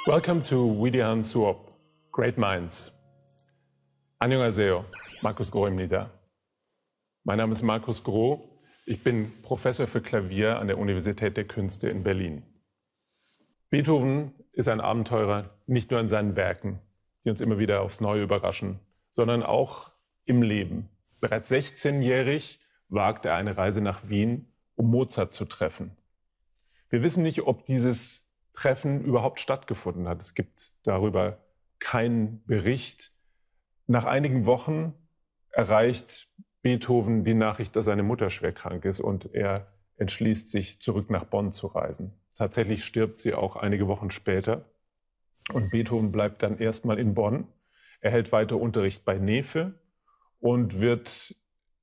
Welcome to Widian Suop, Great Minds. Annyeonghaseyo, Markus Grohimnida. Mein Name ist Markus Groh. Ich bin Professor für Klavier an der Universität der Künste in Berlin. Beethoven ist ein Abenteurer nicht nur in seinen Werken, die uns immer wieder aufs Neue überraschen, sondern auch im Leben. Bereits 16-jährig wagt er eine Reise nach Wien, um Mozart zu treffen. Wir wissen nicht, ob dieses Treffen überhaupt stattgefunden hat. Es gibt darüber keinen Bericht. Nach einigen Wochen erreicht Beethoven die Nachricht, dass seine Mutter schwer krank ist und er entschließt sich, zurück nach Bonn zu reisen. Tatsächlich stirbt sie auch einige Wochen später und Beethoven bleibt dann erstmal in Bonn. Er hält weiter Unterricht bei Neefe und wird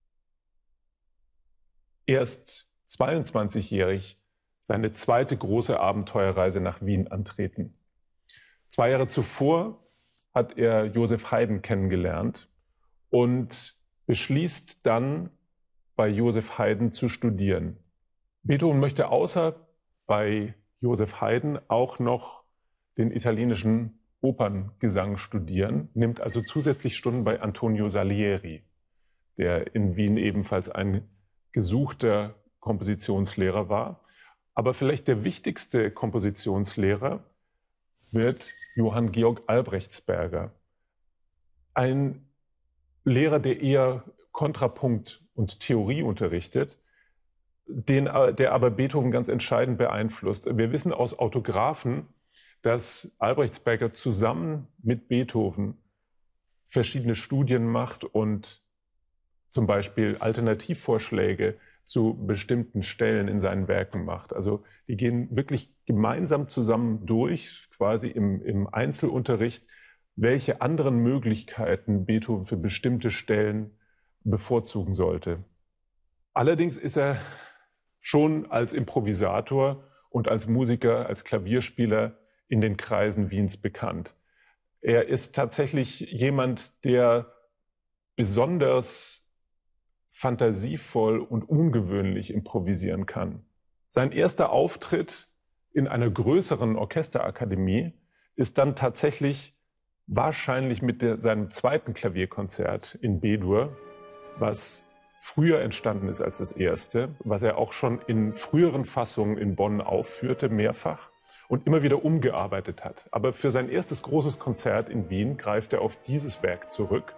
erst 22-jährig seine zweite große Abenteuerreise nach Wien antreten. 2 Jahre zuvor hat er Joseph Haydn kennengelernt und beschließt dann, bei Joseph Haydn zu studieren. Beethoven möchte außer bei Joseph Haydn auch noch den italienischen Operngesang studieren, nimmt also zusätzlich Stunden bei Antonio Salieri, der in Wien ebenfalls ein gesuchter Kompositionslehrer war. Aber vielleicht der wichtigste Kompositionslehrer wird Johann Georg Albrechtsberger. Ein Lehrer, der eher Kontrapunkt und Theorie unterrichtet, der aber Beethoven ganz entscheidend beeinflusst. Wir wissen aus Autographen, dass Albrechtsberger zusammen mit Beethoven verschiedene Studien macht und zum Beispiel Alternativvorschläge zu bestimmten Stellen in seinen Werken macht. Also die gehen wirklich gemeinsam zusammen durch, quasi im Einzelunterricht, welche anderen Möglichkeiten Beethoven für bestimmte Stellen bevorzugen sollte. Allerdings ist er schon als Improvisator und als Musiker, als Klavierspieler in den Kreisen Wiens bekannt. Er ist tatsächlich jemand, der besonders fantasievoll und ungewöhnlich improvisieren kann. Sein erster Auftritt in einer größeren Orchesterakademie ist dann tatsächlich wahrscheinlich mit seinem zweiten Klavierkonzert in B-Dur, was früher entstanden ist als das erste, was er auch schon in früheren Fassungen in Bonn aufführte, mehrfach, und immer wieder umgearbeitet hat. Aber für sein erstes großes Konzert in Wien greift er auf dieses Werk zurück.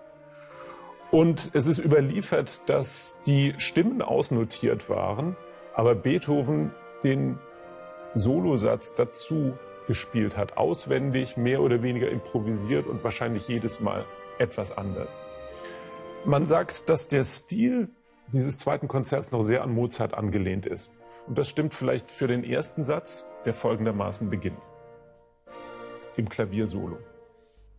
Und es ist überliefert, dass die Stimmen ausnotiert waren, aber Beethoven den Solosatz dazu gespielt hat, auswendig, mehr oder weniger improvisiert und wahrscheinlich jedes Mal etwas anders. Man sagt, dass der Stil dieses zweiten Konzerts noch sehr an Mozart angelehnt ist. Und das stimmt vielleicht für den ersten Satz, der folgendermaßen beginnt. Im Klaviersolo.